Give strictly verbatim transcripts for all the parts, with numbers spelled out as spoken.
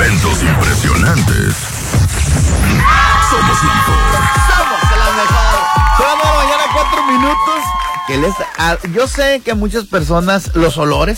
Eventos impresionantes. Somos la mejor. Somos la mejor. Son las nueve de la mañana, cuatro minutos. Que les, ah, yo sé que muchas personas, los olores,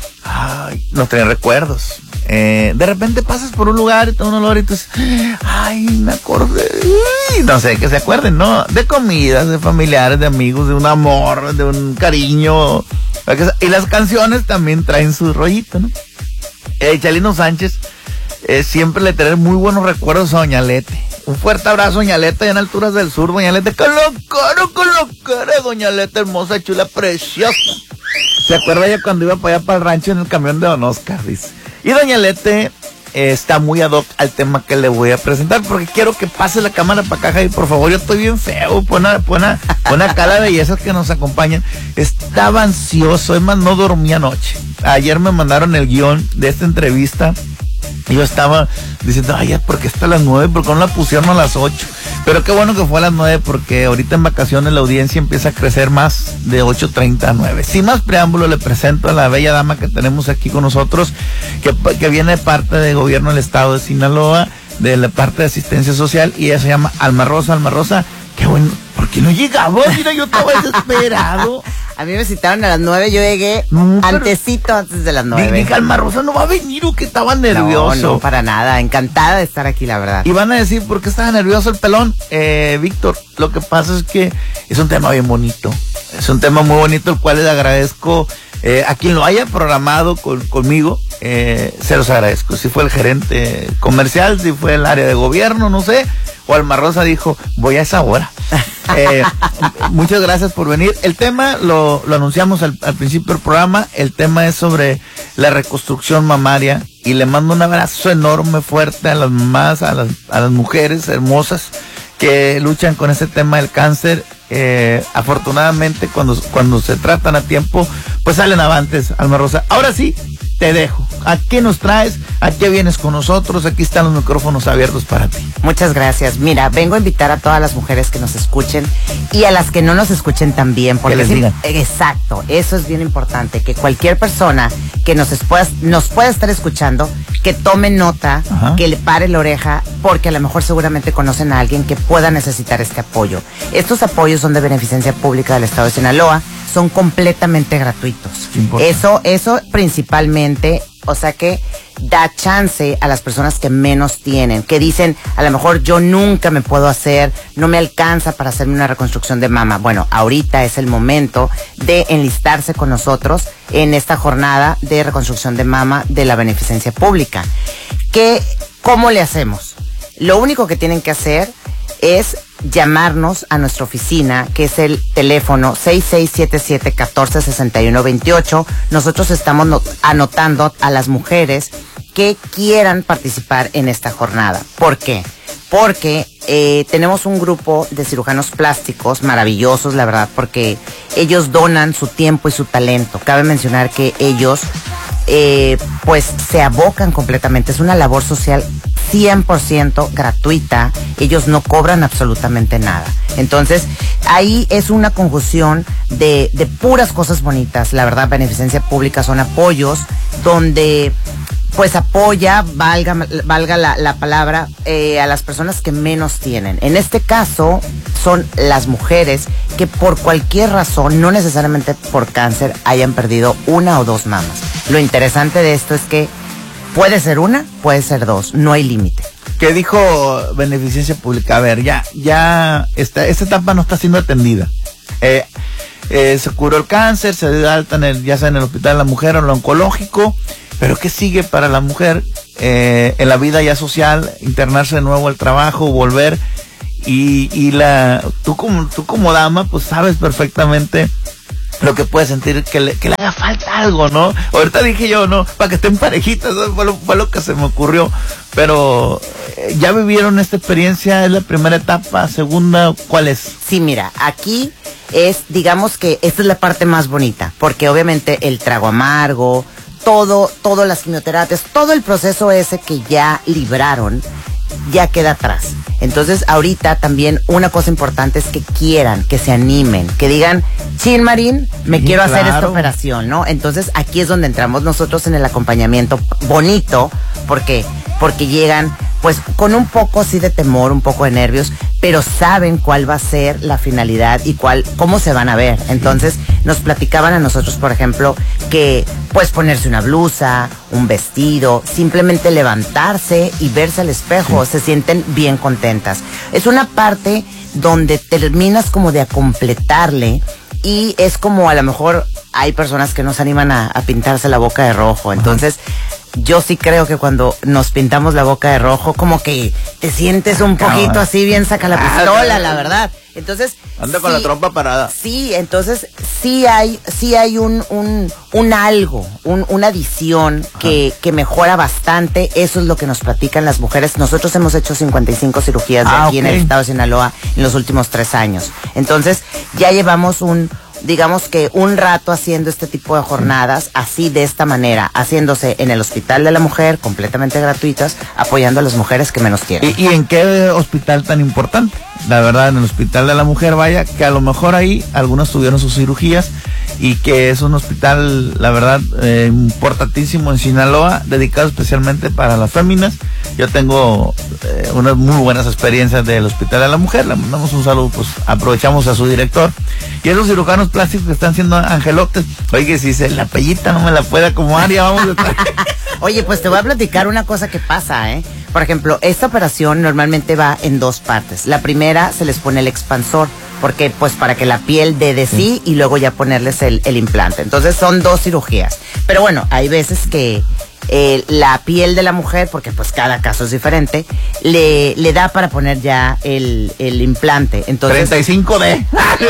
ay, nos traen recuerdos. Eh, de repente pasas por un lugar y te da un olor y tú dices, ay, me acordé. No sé, que se acuerden, ¿no? De comidas, de familiares, de amigos, de un amor, de un cariño. Y las canciones también traen su rollito, ¿no? Eh, Chalino Sánchez eh, siempre le trae muy buenos recuerdos a Doña Lete. Un fuerte abrazo, Doña Lete, allá en alturas del sur. Doña Lete, con lo caro, con lo caro, Doña Lete, hermosa, chula, preciosa. ¿Se acuerda ya cuando iba para allá para el rancho en el camión de Don Oscar? Dice. Y Doña Lete eh, está muy ad hoc al tema que le voy a presentar, porque quiero que pase la cámara para acá, Javi, por favor. Yo estoy bien feo, pon a, pon a, pon acá la belleza que nos acompañan. Estaba ansioso, es más, no dormí anoche. Ayer me mandaron el guión de esta entrevista. Y yo estaba diciendo, ay, ¿por qué está a las nueve? ¿Por qué no la pusieron a las ocho? Pero qué bueno que fue a las nueve, porque ahorita en vacaciones la audiencia empieza a crecer más de ocho treinta a nueve. Sin más preámbulo, le presento a la bella dama que tenemos aquí con nosotros, que, que viene de parte del gobierno del estado de Sinaloa, de la parte de asistencia social, y ella se llama Alma Rosa. Alma Rosa, qué bueno, ¿por qué no llegaba? Mira, yo estaba desesperado. A mí me citaron a las nueve, yo llegué no, antesito antes de las nueve. Dije, Alma Rosa no va a venir, o que estaba nervioso. No, no, para nada, encantada de estar aquí, la verdad. Y van a decir, ¿por qué estaba nervioso el pelón? Eh, Víctor, lo que pasa es que es un tema bien bonito. Es un tema muy bonito, el cual les agradezco eh, a quien lo haya programado con, conmigo. Eh, se los agradezco. Si fue el gerente comercial, si fue el área de gobierno, no sé. O Alma Rosa dijo, voy a esa hora. Eh, muchas gracias por venir. El tema lo, lo anunciamos al, al principio del programa. El tema es sobre la reconstrucción mamaria, y le mando un abrazo enorme, fuerte a las mamás, a las, a las mujeres hermosas que luchan con ese tema del cáncer. Eh, afortunadamente cuando, cuando se tratan a tiempo, pues salen avantes, Alma Rosa. Ahora sí, te dejo. ¿A qué nos traes? ¿A qué vienes con nosotros? Aquí están los micrófonos abiertos para ti. Muchas gracias. Mira, vengo a invitar a todas las mujeres que nos escuchen y a las que no nos escuchen también. Porque que les sí, digan. Exacto, eso es bien importante. Que cualquier persona que nos, pueda, nos pueda estar escuchando, que tome nota, Ajá. que le pare la oreja, porque a lo mejor seguramente conocen a alguien que pueda necesitar este apoyo. Estos apoyos son de beneficencia pública del estado de Sinaloa, son completamente gratuitos. Eso, eso principalmente, o sea que da chance a las personas que menos tienen, que dicen, a lo mejor yo nunca me puedo hacer, no me alcanza para hacerme una reconstrucción de mama. Bueno, ahorita es el momento de enlistarse con nosotros en esta jornada de reconstrucción de mama de la beneficencia pública. ¿Qué, cómo le hacemos? Lo único que tienen que hacer es llamarnos a nuestra oficina, que es el teléfono seis seis siete siete, uno cuatro seis uno dos ocho. Nosotros estamos no, anotando a las mujeres que quieran participar en esta jornada. ¿Por qué? Porque eh, tenemos un grupo de cirujanos plásticos maravillosos, la verdad, porque ellos donan su tiempo y su talento. Cabe mencionar que ellos eh, pues se abocan completamente. Es una labor social cien por ciento gratuita. Ellos no cobran absolutamente nada. Entonces, ahí es una conjunción de, de puras cosas bonitas. La verdad, beneficencia pública son apoyos donde pues apoya, valga, valga la, la palabra, eh, a las personas que menos tienen. En este caso, son las mujeres que por cualquier razón, no necesariamente por cáncer, hayan perdido una o dos mamas. Lo interesante de esto es que puede ser una, puede ser dos, no hay límite. ¿Qué dijo beneficencia pública? A ver, ya, ya, esta, esta etapa no está siendo atendida. Eh, eh, se curó el cáncer, se dio de alta en el, ya sea en el hospital de la mujer o en el oncológico. Pero ¿qué sigue para la mujer eh, en la vida ya social? Internarse de nuevo al trabajo, volver. Y, y la tú como tú como dama, pues sabes perfectamente lo que puede sentir, que le, que le haga falta algo, ¿no? Ahorita dije yo, no, para que estén parejitas, ¿no? fue, lo, fue lo que se me ocurrió. Pero eh, ya vivieron esta experiencia, es la primera etapa, segunda, ¿cuál es? Sí, mira, aquí es, digamos que esta es la parte más bonita, porque obviamente el trago amargo, todo, todas las quimioterapias, todo el proceso ese que ya libraron, ya queda atrás. Entonces, ahorita también una cosa importante es que quieran, que se animen, que digan, Chin Marín, me sí, quiero claro. hacer esta operación, ¿no? Entonces, aquí es donde entramos nosotros en el acompañamiento bonito, porque porque llegan pues con un poco sí de temor, un poco de nervios, pero saben cuál va a ser la finalidad y cuál, cómo se van a ver. Entonces nos platicaban a nosotros, por ejemplo, que pues ponerse una blusa, un vestido, simplemente levantarse y verse al espejo, sí. Se sienten bien contentas. Es una parte donde terminas como de completarle y es como a lo mejor hay personas que no se animan a, a pintarse la boca de rojo, entonces yo sí creo que cuando nos pintamos la boca de rojo, como que te sientes un poquito así bien saca la pistola, la verdad. Entonces anda sí, con la trompa parada. Sí, entonces sí hay, sí hay un, un, un algo, un, una adición que, que mejora bastante. Eso es lo que nos platican las mujeres. Nosotros hemos hecho cincuenta y cinco cirugías de ah, aquí okay. en el estado de Sinaloa en los últimos tres años. Entonces ya llevamos un digamos que un rato haciendo este tipo de jornadas, así de esta manera, haciéndose en el Hospital de la Mujer, completamente gratuitas, apoyando a las mujeres que menos tienen. ¿Y, y en qué hospital tan importante? La verdad, en el Hospital de la Mujer, vaya, que a lo mejor ahí algunos tuvieron sus cirugías y que es un hospital, la verdad, eh, importantísimo en Sinaloa, dedicado especialmente para las féminas. Yo tengo eh, unas muy buenas experiencias del Hospital de la Mujer, le mandamos un saludo, pues aprovechamos a su director. Y esos cirujanos plásticos que están siendo angelotes, oye, si se la pellita no me la puede acomodar, ya vamos a estar. Oye, pues te voy a platicar una cosa que pasa, ¿eh? Por ejemplo, esta operación normalmente va en dos partes. La primera se les pone el expansor, porque pues para que la piel dé de sí, sí y luego ya ponerles el, el implante. Entonces son dos cirugías. Pero bueno, hay veces que eh, la piel de la mujer, porque pues cada caso es diferente, le, le da para poner ya el, el implante. Entonces, treinta y cinco D.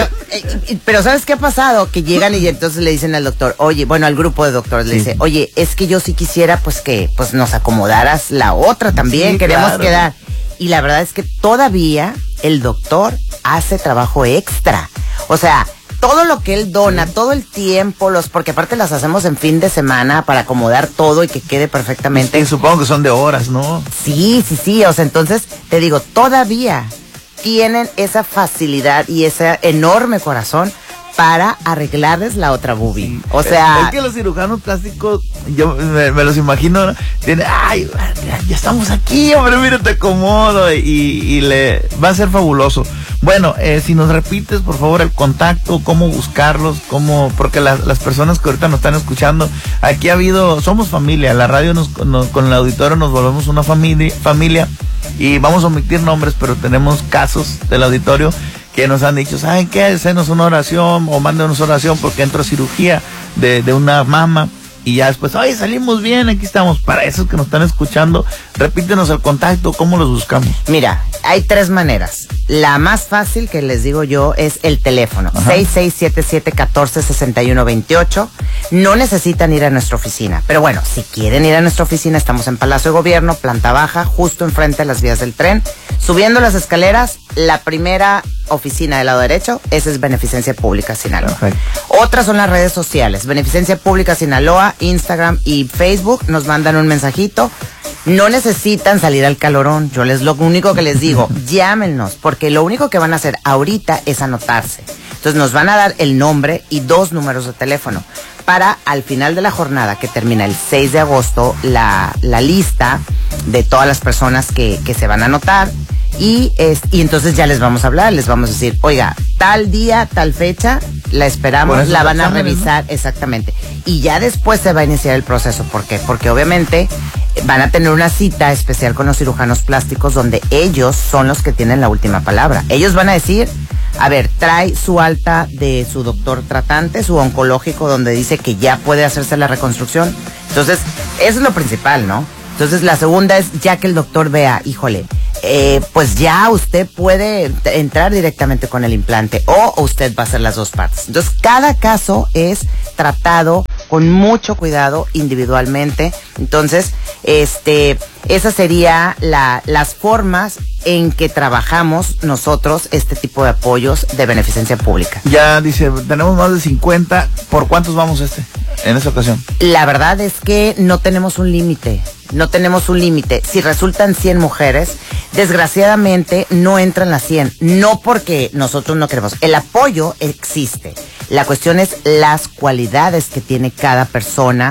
Pero ¿sabes qué ha pasado? Que llegan y entonces le dicen al doctor, oye, bueno, al grupo de doctores le sí. dice, oye, es que yo sí quisiera pues que pues nos acomodaras la otra también, sí, queremos claro. quedar. Y la verdad es que todavía el doctor hace trabajo extra. O sea, todo lo que él dona, sí. todo el tiempo, los porque aparte las hacemos en fin de semana para acomodar todo y que quede perfectamente. Y supongo que son de horas, ¿no? Sí, sí, sí. O sea, entonces te digo, todavía tienen esa facilidad y ese enorme corazón para arreglarles la otra boobie. Sí. O sea, es que los cirujanos plásticos, yo me, me los imagino, ¿no? Tienen, ay, ya estamos aquí, hombre, mira, te acomodo y, y le va a ser fabuloso. Bueno, eh, si nos repites, por favor, el contacto, cómo buscarlos, cómo, porque la, las personas que ahorita nos están escuchando, aquí ha habido, somos familia, la radio nos, nos con el auditorio nos volvemos una familia, familia y vamos a omitir nombres, pero tenemos casos del auditorio que nos han dicho, ¿saben qué? Hacenos una oración o mándenos oración porque entro a cirugía de, de una mama y ya después, oye, salimos bien, aquí estamos. Para esos que nos están escuchando, repítenos el contacto, ¿cómo los buscamos? Mira, hay tres maneras. La más fácil que les digo yo es el teléfono, seis seis siete siete, uno cuatro, seis uno dos ocho. No necesitan ir a nuestra oficina, pero bueno, si quieren ir a nuestra oficina, estamos en Palacio de Gobierno, planta baja, justo enfrente de las vías del tren. Subiendo las escaleras, la primera oficina del lado derecho, esa es Beneficencia Pública Sinaloa. Perfecto. Otras son las redes sociales, Beneficencia Pública Sinaloa, Instagram y Facebook, nos mandan un mensajito. No necesitan salir al calorón, yo les lo único que les digo, llámenos, porque lo único que van a hacer ahorita es anotarse. Entonces nos van a dar el nombre y dos números de teléfono para al final de la jornada, que termina el seis de agosto, la, la lista de todas las personas que, que se van a anotar. Y, es, y entonces ya les vamos a hablar, les vamos a decir, oiga, tal día, tal fecha, la esperamos, la van a revisar, ¿no? Exactamente. Y ya después se va a iniciar el proceso. ¿Por qué? Porque obviamente van a tener una cita especial con los cirujanos plásticos donde ellos son los que tienen la última palabra. Ellos van a decir, a ver, trae su alta de su doctor tratante, su oncológico, donde dice que ya puede hacerse la reconstrucción. Entonces, eso es lo principal, ¿no? Entonces, la segunda es, ya que el doctor vea, híjole, Eh, pues ya usted puede entrar directamente con el implante o usted va a hacer las dos partes. Entonces, cada caso es tratado con mucho cuidado individualmente. Entonces, este, esa sería la, las formas en que trabajamos nosotros este tipo de apoyos de beneficencia pública. Ya dice, tenemos más de cincuenta. ¿Por cuántos vamos este en esta ocasión? La verdad es que no tenemos un límite. No tenemos un límite. Si resultan cien mujeres, desgraciadamente no entran las cien. No porque nosotros no queremos. El apoyo existe. La cuestión es las cualidades que tiene cada persona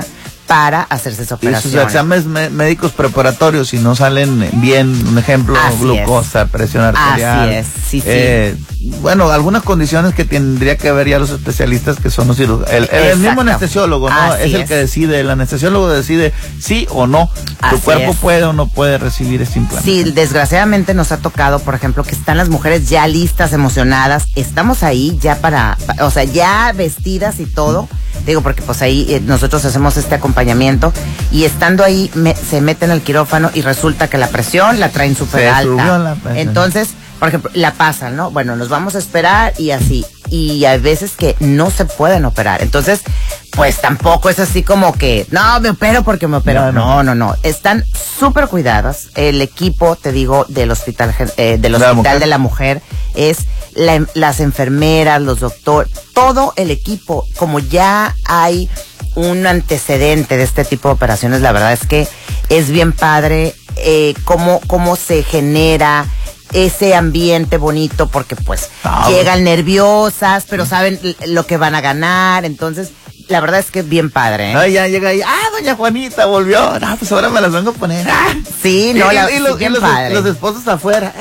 para hacerse esa operación. Y sus exámenes médicos preparatorios, si no salen bien, un ejemplo, Así glucosa, es. presión arterial. Así es, sí, sí. Eh, bueno, algunas condiciones que tendría que ver ya los especialistas que son los cirujanos. El, el, el mismo anestesiólogo, ¿no? Así es el es. que decide, el anestesiólogo decide sí o no. Así Tu cuerpo es. puede o no puede recibir este implante. Sí, desgraciadamente nos ha tocado, por ejemplo, que están las mujeres ya listas, emocionadas. Estamos ahí ya para, o sea, ya vestidas y todo. Digo, porque pues ahí eh, nosotros hacemos este acompañamiento y estando ahí me, se meten al quirófano y resulta que la presión la traen súper alta. La presión. Entonces, por ejemplo, la pasan, ¿no? Bueno, nos vamos a esperar y así. Y hay veces que no se pueden operar. Entonces, pues tampoco es así como que, no, me opero porque me opero. No, no, no. Están súper cuidadas. El equipo, te digo, del hospital, eh, del ¿De hospital de la mujer es la, las enfermeras, los doctores, todo el equipo. Como ya hay un antecedente de este tipo de operaciones, la verdad es que es bien padre eh, cómo, cómo se genera ese ambiente bonito, porque pues ah, llegan nerviosas, pero saben lo que van a ganar. Entonces, la verdad es que es bien padre, ¿eh? No, ya llega ahí, ah, doña Juanita volvió, no, pues ahora me las vengo a poner. Ah. Sí, no, y, la, y, los, bien y los, padre. los esposos afuera.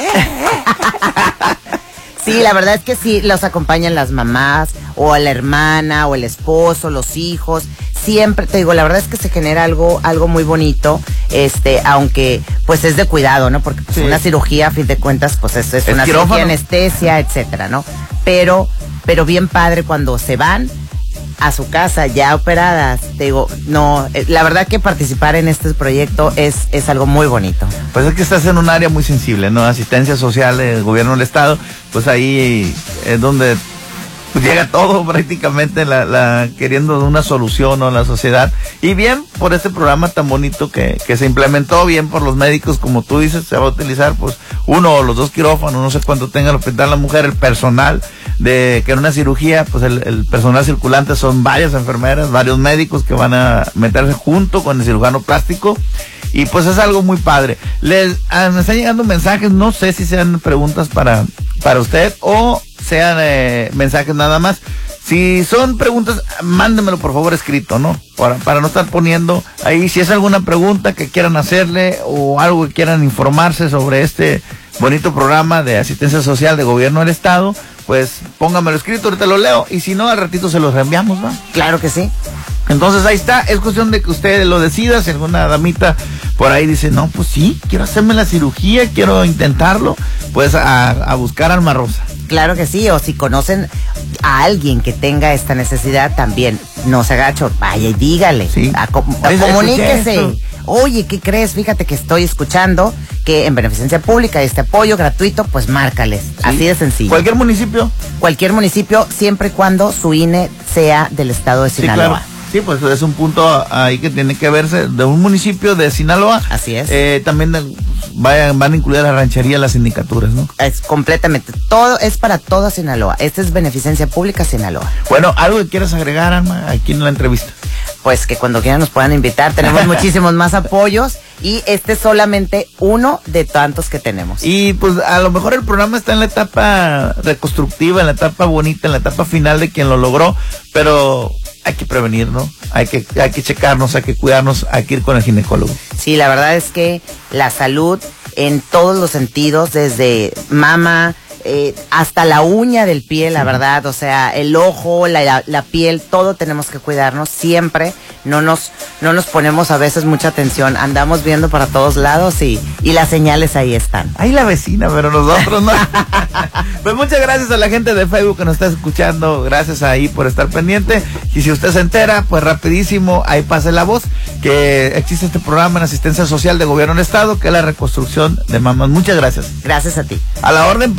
Sí, la verdad es que sí, los acompañan las mamás, o a la hermana, o el esposo, los hijos. Siempre, te digo, la verdad es que se genera algo, algo muy bonito, este, aunque, pues es de cuidado, ¿no? Porque pues, sí. Una cirugía, a fin de cuentas, pues es, es una quirófano. cirugía, anestesia, etcétera, ¿no? Pero, pero bien padre cuando se van a su casa ya operadas, te digo, no, la verdad que participar en este proyecto es, es algo muy bonito. Pues es que estás en un área muy sensible, ¿no? Asistencia social, el gobierno del estado, pues ahí es donde pues llega todo prácticamente la, la queriendo una solución, ¿no? A la sociedad. Y bien por este programa tan bonito que, que se implementó, bien por los médicos, como tú dices, se va a utilizar pues uno o los dos quirófanos, no sé cuánto tenga el hospital la mujer, el personal de que en una cirugía, pues el, el personal circulante son varias enfermeras, varios médicos que van a meterse junto con el cirujano plástico. Y pues es algo muy padre. Les ah, me están llegando mensajes, no sé si sean preguntas para, para usted o sean eh, mensajes nada más. Si son preguntas, mándemelo por favor escrito, ¿no? Para, para no estar poniendo ahí, si es alguna pregunta que quieran hacerle o algo que quieran informarse sobre este bonito programa de asistencia social de gobierno del estado, pues póngamelo escrito, ahorita lo leo, y si no, al ratito se los reenviamos, ¿va? Claro que sí. Entonces ahí está, es cuestión de que usted lo decida. Si alguna damita por ahí dice, no, pues sí, quiero hacerme la cirugía, quiero intentarlo, pues a, a buscar Alma Rosa. Claro que sí, o si conocen a alguien que tenga esta necesidad, también no se agacho, vaya y dígale, sí. a, a, a, comuníquese. Oye, ¿qué crees? Fíjate que estoy escuchando que en beneficencia pública este apoyo gratuito, pues márcales. Sí. Así de sencillo. ¿Cualquier municipio? Cualquier municipio, siempre y cuando su I N E sea del estado de Sinaloa. Sí, claro. Sí, pues es un punto ahí que tiene que verse de un municipio de Sinaloa. Así es. Eh, también vayan, van a incluir la ranchería, las sindicaturas, ¿no? Es completamente, todo es para toda Sinaloa. Esta es beneficencia pública Sinaloa. Bueno, ¿algo que quieras agregar, Alma, aquí en la entrevista? Pues que cuando quieran nos puedan invitar, tenemos muchísimos más apoyos y este es solamente uno de tantos que tenemos. Y pues a lo mejor el programa está en la etapa reconstructiva, en la etapa bonita, en la etapa final de quien lo logró, pero hay que prevenir, ¿no? Hay que, hay que checarnos, hay que cuidarnos, hay que ir con el ginecólogo. Sí, la verdad es que la salud en todos los sentidos, desde mama, eh, hasta la uña del pie, la sí. verdad, o sea, el ojo, la, la, la piel, todo tenemos que cuidarnos siempre. No nos, no nos ponemos a veces mucha atención, andamos viendo para todos lados y, y las señales ahí están. Ahí la vecina, pero nosotros no. Pues muchas gracias a la gente de Facebook que nos está escuchando, gracias ahí por estar pendiente. Y si usted se entera, pues rapidísimo, ahí pase la voz, que existe este programa en asistencia social de gobierno del estado, que es la reconstrucción de mamás. Muchas gracias. Gracias a ti. A la orden para